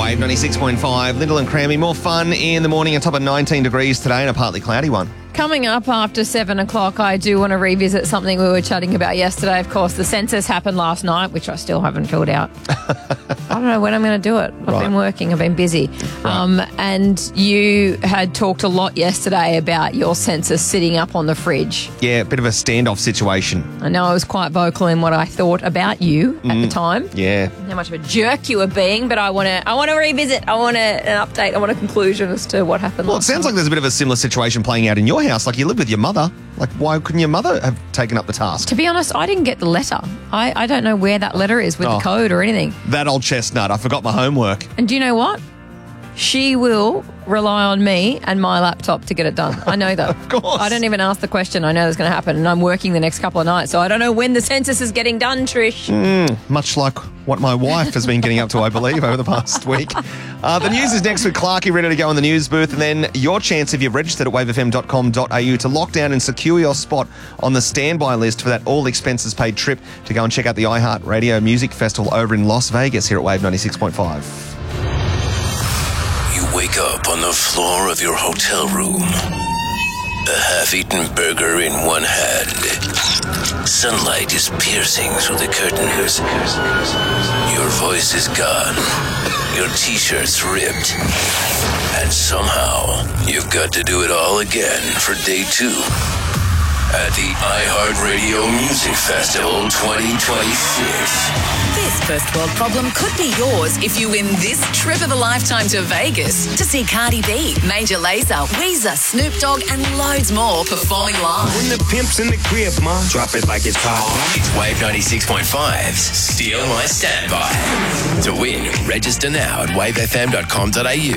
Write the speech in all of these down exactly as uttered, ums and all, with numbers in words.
Wave ninety-six point five. Lyndall and Crammy. More fun in the morning, a top of nineteen degrees today and a partly cloudy one. Coming up after seven o'clock, I do want to revisit something we were chatting about yesterday. Of course, the census happened last night, which I still haven't filled out. I don't know when I'm going to do it. I've Right. been working. I've been busy. Right. Um, and you had talked a lot yesterday about your census sitting up on the fridge. Yeah, a bit of a standoff situation. I know I was quite vocal in what I thought about you at Mm. the time. Yeah. How much of a jerk you were being, but I want to I want to revisit. I want a, an update. I want a conclusion as to what happened Well, it last sounds night. like there's a bit of a similar situation playing out in your house. Like you live with your mother. Like why couldn't your mother have taken up the task? To be honest, I didn't get the letter. I, I don't know where that letter is with Oh. the code or anything. That old chestnut. I forgot my homework. And do you know what? She will rely on me and my laptop to get it done. I know that. Of course. I don't even ask the question. I know that's going to happen. And I'm working the next couple of nights. So I don't know when the census is getting done, Trish. Much like what my wife has been getting up to, I believe, over the past week. Uh, the news is next with Clarkie ready to go in the news booth. And then your chance, if you've registered at wave f m dot com dot a u, to lock down and secure your spot on the standby list for that all expenses paid trip to go and check out the iHeartRadio Music Festival over in Las Vegas here at Wave ninety-six point five. You wake up on the floor of your hotel room. A half-eaten burger in one hand. Sunlight is piercing through the curtains. Your voice is gone. Your t-shirt's ripped. And somehow, you've got to do it all again for day two at the iHeartRadio Music Festival twenty twenty-six. This first world problem could be yours if you win this trip of a lifetime to Vegas to see Cardi B, Major Lazer, Weezer, Snoop Dogg and loads more performing live. When the pimp's in the crib, ma, drop it like it's hot. It's Wave ninety-six point five's Steal My Standby. To win, register now at wave f m dot com dot a u.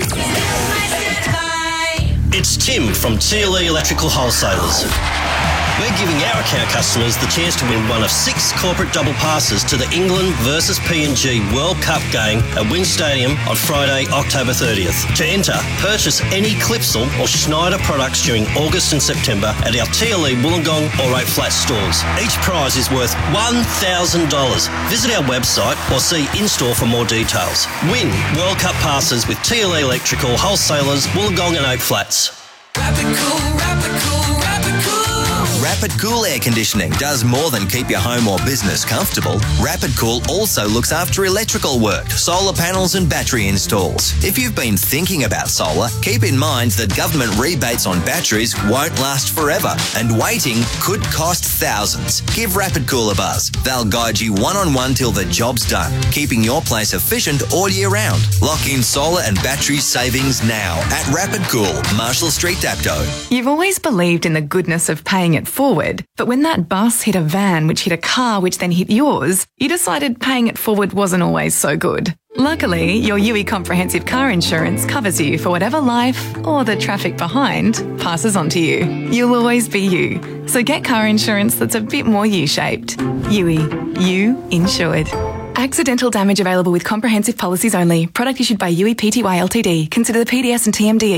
It's Tim from T L E Electrical Wholesalers. We're giving our account customers the chance to win one of six corporate double passes to the England versus P N G World Cup game at Wynn Stadium on Friday, October thirtieth. To enter, purchase any Clipsal or Schneider products during August and September at our T L E Wollongong or Eight Flats stores. Each prize is worth one thousand dollars. Visit our website or see in-store for more details. Win World Cup passes with T L E Electrical Wholesalers, Wollongong and Eight Flats. Rapid Cool, Rapid Cool, Rapid Cool. Rapid Cool Air Conditioning does more than keep your home or business comfortable. Rapid Cool also looks after electrical work, solar panels and battery installs. If you've been thinking about solar, keep in mind that government rebates on batteries won't last forever and waiting could cost thousands. Give Rapid Cool a buzz. They'll guide you one-on-one till the job's done, keeping your place efficient all year round. Lock in solar and battery savings now at Rapid Cool, Marshall Street, Dapto. You've always believed in the goodness of paying it forward, but when that bus hit a van which hit a car which then hit yours, you decided paying it forward wasn't always so good. Luckily, your U I Comprehensive Car Insurance covers you for whatever life, or the traffic behind, passes on to you. You'll always be you. So get car insurance that's a bit more U-shaped. U I. You insured. Accidental damage available with comprehensive policies only. Product issued by U I P T Y Ltd. Consider the P D S and T M D